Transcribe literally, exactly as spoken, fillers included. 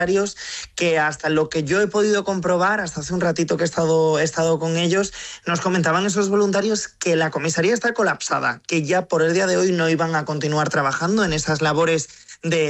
que hasta lo que yo he podido comprobar, hasta hace un ratito que he estado, he estado con ellos, nos comentaban esos voluntarios que la comisaría está colapsada, que ya por el día de hoy no iban a continuar trabajando en esas labores de